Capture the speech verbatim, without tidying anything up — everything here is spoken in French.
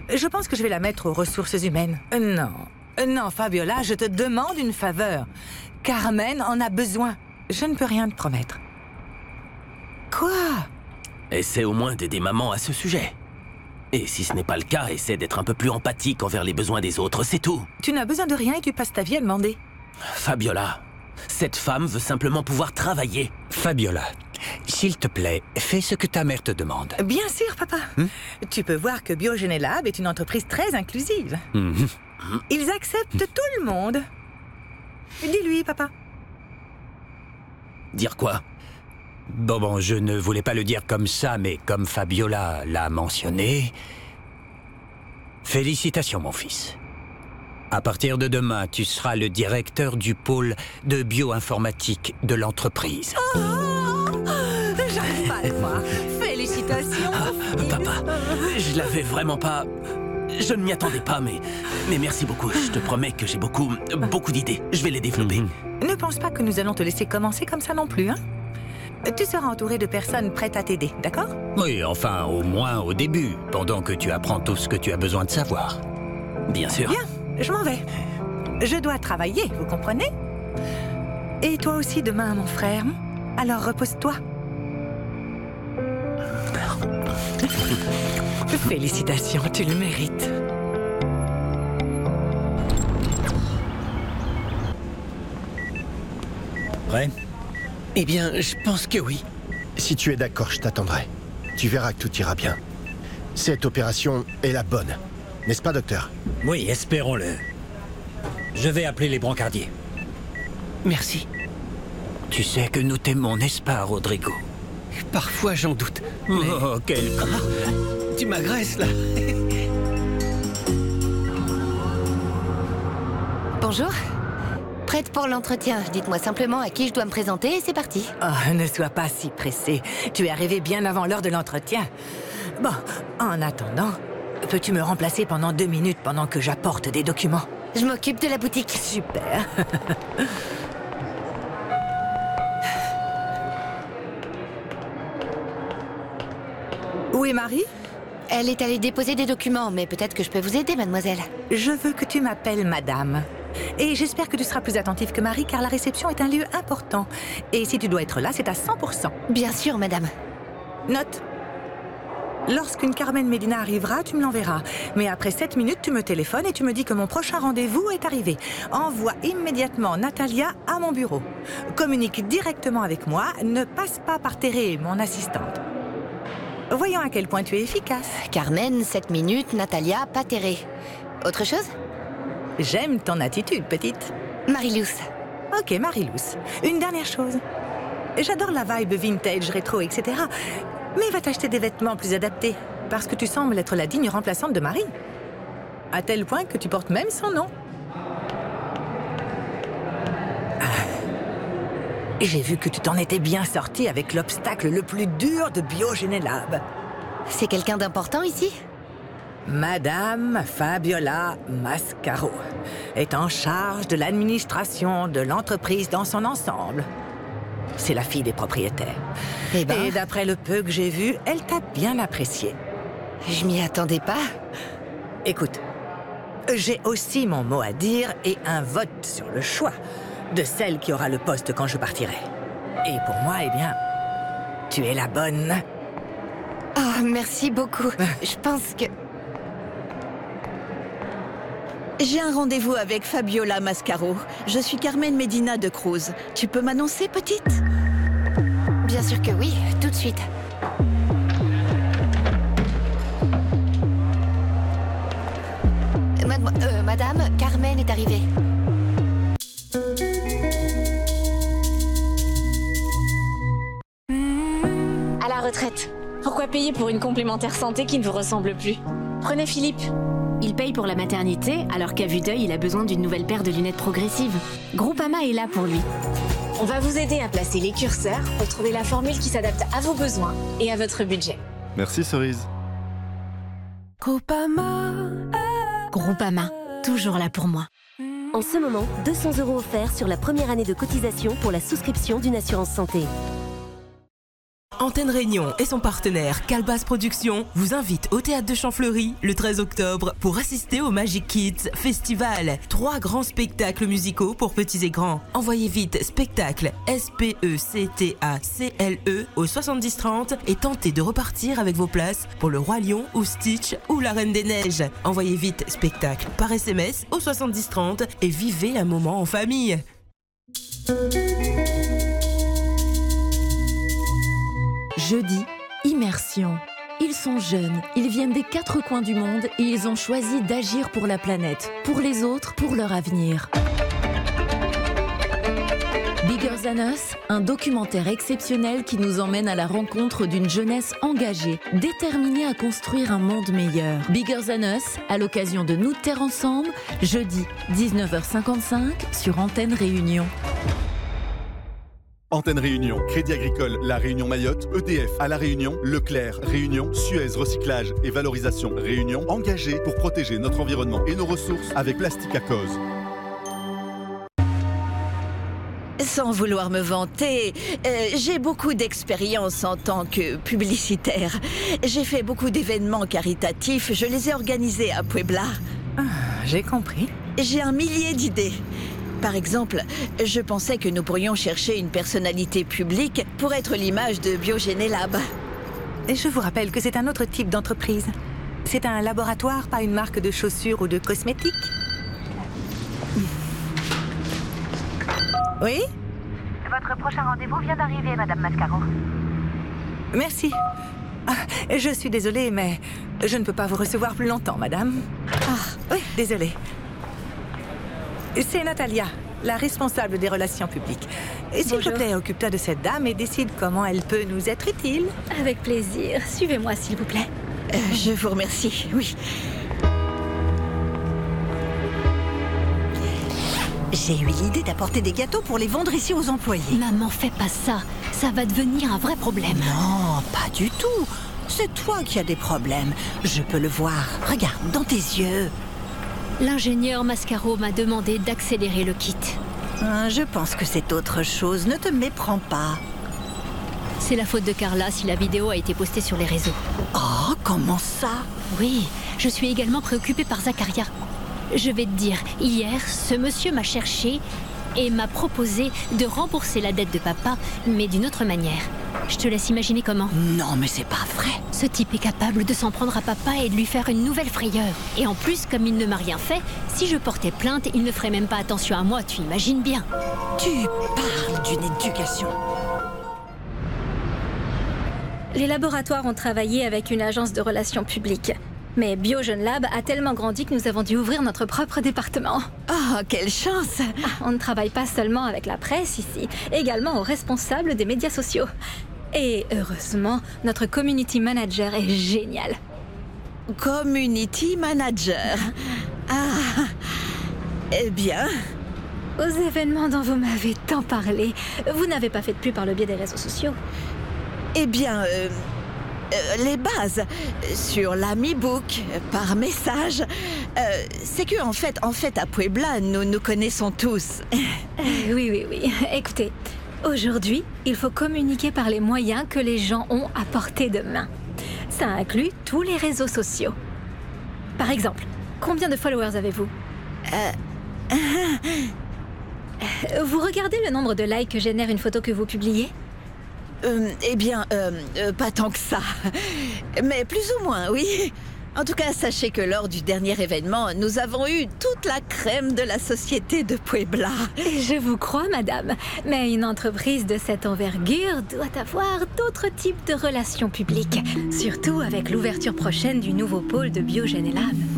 Je pense que je vais la mettre aux ressources humaines. Euh, non, Euh, non, Fabiola, je te demande une faveur. Carmen en a besoin. Je ne peux rien te promettre. Quoi? Essaie au moins d'aider maman à ce sujet. Et si ce n'est pas le cas, essaie d'être un peu plus empathique envers les besoins des autres, c'est tout. Tu n'as besoin de rien et tu passes ta vie à demander. Fabiola, cette femme veut simplement pouvoir travailler. Fabiola, s'il te plaît, fais ce que ta mère te demande. Bien sûr, papa. Hmm? Tu peux voir que Biogénélab est une entreprise très inclusive. Mhm. Ils acceptent tout le monde. Dis-lui, papa. Dire quoi? Bon, bon, je ne voulais pas le dire comme ça, mais comme Fabiola l'a mentionné... Félicitations, mon fils. À partir de demain, tu seras le directeur du pôle de bioinformatique de l'entreprise. Oh, j'arrive pas à le croire. Félicitations. Ah, papa, je l'avais vraiment pas... Je ne m'y attendais pas, mais... Mais merci beaucoup. Je te promets que j'ai beaucoup... Beaucoup d'idées. Je vais les développer. Mhm. Ne pense pas que nous allons te laisser commencer comme ça non plus, hein? Tu seras entouré de personnes prêtes à t'aider, d'accord? Oui, enfin, au moins au début, pendant que tu apprends tout ce que tu as besoin de savoir. Bien sûr. Bien, je m'en vais. Je dois travailler, vous comprenez? Et toi aussi demain, mon frère. Alors repose-toi. Félicitations, tu le mérites. Prêt? Eh bien, je pense que oui. Si tu es d'accord, je t'attendrai. Tu verras que tout ira bien. Cette opération est la bonne. N'est-ce pas, docteur? Oui, espérons-le. Je vais appeler les brancardiers. Merci. Tu sais que nous t'aimons, n'est-ce pas, Rodrigo? Parfois, j'en doute. Mais... Oh, quel... Tu m'agresses, là. Bonjour. Prête pour l'entretien. Dites-moi simplement à qui je dois me présenter et c'est parti. Oh, ne sois pas si pressé. Tu es arrivé bien avant l'heure de l'entretien. Bon, en attendant, peux-tu me remplacer pendant deux minutes pendant que j'apporte des documents? Je m'occupe de la boutique. Super. Où est Marie? Elle est allée déposer des documents, mais peut-être que je peux vous aider, mademoiselle. Je veux que tu m'appelles madame. Et j'espère que tu seras plus attentive que Marie, car la réception est un lieu important. Et si tu dois être là, c'est à cent pour cent. Bien sûr, madame. Note. Lorsqu'une Carmen Medina arrivera, tu me l'enverras. Mais après sept minutes, tu me téléphones et tu me dis que mon prochain rendez-vous est arrivé. Envoie immédiatement Natalia à mon bureau. Communique directement avec moi, ne passe pas par Thérèse, mon assistante. Voyons à quel point tu es efficace. Carmen, sept minutes, Natalia, pas Thérèse. Autre chose? J'aime ton attitude, petite. Marilous. Ok, Marilous. Une dernière chose. J'adore la vibe vintage, rétro, et cetera. Mais va t'acheter des vêtements plus adaptés, parce que tu sembles être la digne remplaçante de Marie. À tel point que tu portes même son nom. Ah. J'ai vu que tu t'en étais bien sorti avec l'obstacle le plus dur de Biogénélab. C'est quelqu'un d'important ici? Madame Fabiola Mascaro est en charge de l'administration de l'entreprise dans son ensemble. C'est la fille des propriétaires. Eh ben... Et d'après le peu que j'ai vu, elle t'a bien apprécié. Je m'y attendais pas. Écoute, j'ai aussi mon mot à dire et un vote sur le choix de celle qui aura le poste quand je partirai. Et pour moi, eh bien, tu es la bonne. Oh, merci beaucoup. Je pense que... J'ai un rendez-vous avec Fabiola Mascaro. Je suis Carmen Medina de Cruz. Tu peux m'annoncer, petite? Bien sûr que oui, tout de suite. Madame, euh, madame, Carmen est arrivée. À la retraite. Pourquoi payer pour une complémentaire santé qui ne vous ressemble plus? Prenez Philippe. Il paye pour la maternité, alors qu'à vue d'œil, il a besoin d'une nouvelle paire de lunettes progressives. Groupama est là pour lui. On va vous aider à placer les curseurs pour trouver la formule qui s'adapte à vos besoins et à votre budget. Merci Cerise. Groupama. Groupama, toujours là pour moi. En ce moment, deux cents euros offerts sur la première année de cotisation pour la souscription d'une assurance santé. Antenne Réunion et son partenaire Calbas Productions vous invitent au Théâtre de Champfleury le treize octobre pour assister au Magic Kids Festival. Trois grands spectacles musicaux pour petits et grands. Envoyez vite spectacle S P E C T A C L E au soixante-dix trente et tentez de repartir avec vos places pour le Roi Lion ou Stitch ou la Reine des Neiges. Envoyez vite spectacle par S M S au soixante-dix trente et vivez un moment en famille. Jeudi, immersion. Ils sont jeunes, ils viennent des quatre coins du monde et ils ont choisi d'agir pour la planète, pour les autres, pour leur avenir. Bigger Than Us, un documentaire exceptionnel qui nous emmène à la rencontre d'une jeunesse engagée, déterminée à construire un monde meilleur. Bigger Than Us, à l'occasion de Nous de Terre Ensemble, jeudi, dix-neuf heures cinquante-cinq sur Antenne Réunion. Antenne Réunion, Crédit Agricole, La Réunion Mayotte, E D F à La Réunion, Leclerc, Réunion, Suez Recyclage et Valorisation Réunion, engagés pour protéger notre environnement et nos ressources avec Plastique à Cause. Sans vouloir me vanter, euh, j'ai beaucoup d'expérience en tant que publicitaire. J'ai fait beaucoup d'événements caritatifs, je les ai organisés à Puebla. Ah, j'ai compris. J'ai un millier d'idées. Par exemple, je pensais que nous pourrions chercher une personnalité publique pour être l'image de Biogénélab. Et je vous rappelle que c'est un autre type d'entreprise. C'est un laboratoire, pas une marque de chaussures ou de cosmétiques. Oui? Votre prochain rendez-vous vient d'arriver, Madame Mascaro. Merci. Ah, je suis désolée, mais je ne peux pas vous recevoir plus longtemps, madame. Ah, oui, désolée. C'est Natalia, la responsable des relations publiques. S'il te plaît, occupe-toi de cette dame et décide comment elle peut nous être utile. Avec plaisir. Suivez-moi, s'il vous plaît. Euh, je vous remercie, oui. J'ai eu l'idée d'apporter des gâteaux pour les vendre ici aux employés. Maman, fais pas ça. Ça va devenir un vrai problème. Non, pas du tout. C'est toi qui as des problèmes. Je peux le voir. Regarde, dans tes yeux. L'ingénieur Mascaro m'a demandé d'accélérer le kit. Hein, je pense que c'est autre chose. Ne te méprends pas. C'est la faute de Carla si la vidéo a été postée sur les réseaux. Oh, comment ça? Oui, je suis également préoccupée par Zacharia. Je vais te dire, hier, ce monsieur m'a cherché et m'a proposé de rembourser la dette de papa, mais d'une autre manière. Je te laisse imaginer comment. Non, mais c'est pas vrai. Ce type est capable de s'en prendre à papa et de lui faire une nouvelle frayeur. Et en plus, comme il ne m'a rien fait, si je portais plainte, il ne ferait même pas attention à moi, tu imagines bien. Tu parles d'une éducation. Les laboratoires ont travaillé avec une agence de relations publiques. Mais Biogénélab a tellement grandi que nous avons dû ouvrir notre propre département. Oh, quelle chance! Ah, on ne travaille pas seulement avec la presse ici, également aux responsables des médias sociaux. Et heureusement, notre community manager est génial. Community manager? Ah, eh bien... Aux événements dont vous m'avez tant parlé, vous n'avez pas fait de pub par le biais des réseaux sociaux? Eh bien... Euh... Euh, les bases sur l'Ami Book par message. Euh, c'est que en fait, en fait, à Puebla, nous nous connaissons tous. Euh, oui, oui, oui. Écoutez, aujourd'hui, il faut communiquer par les moyens que les gens ont à portée de main. Ça inclut tous les réseaux sociaux. Par exemple, combien de followers avez-vous? euh... Vous regardez le nombre de likes que génère une photo que vous publiez? Euh, eh bien, euh, euh, pas tant que ça. Mais plus ou moins, oui. En tout cas, sachez que lors du dernier événement, nous avons eu toute la crème de la société de Puebla. Je vous crois, madame. Mais une entreprise de cette envergure doit avoir d'autres types de relations publiques. Surtout avec l'ouverture prochaine du nouveau pôle de Biogénélab.